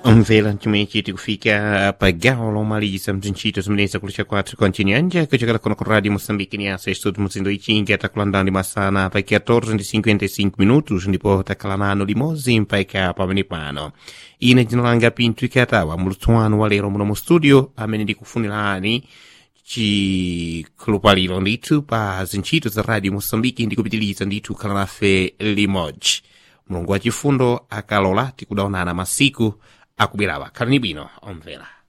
Mvela nchimwechi tikufika pagao lomaliza mzinchito zimeneza kulisha kwathu konchinyanja kuchokera kuno ku radio Moçambique ni asa estudo muzindo ichingi atakulandani masana pa 14:55 minutos ndipo takhala nano limozi mpaika pamene pano. Ine dzina langa Pinto Ikatawa mulutsuwano wa lero muno mu studio amene ndikufunirani chikhulupaliro ndithu pa zintchito za radio Moçambique ndikupitiliza ndithu khala nafe limodzi. Mulungu wa chifundo akalola tikudaonana masiku akubwerawa. Khalani bwino omvera.